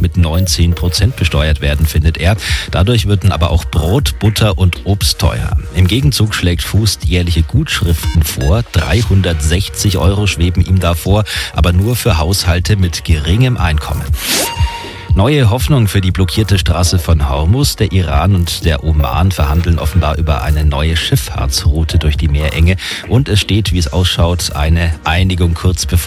mit 19% besteuert werden, findet er. Dadurch würden aber auch Brot, Butter und Obst teuer. Im Gegenzug schlägt Fuß jährliche Gutschriften vor. 360 € schweben ihm da vor, aber nur für Haushalte mit geringem Einkommen. Neue Hoffnung für die blockierte Straße von Hormuz. Der Iran und der Oman verhandeln offenbar über eine neue Schifffahrtsroute durch die Meerenge. Und es steht, wie es ausschaut, eine Einigung kurz bevor.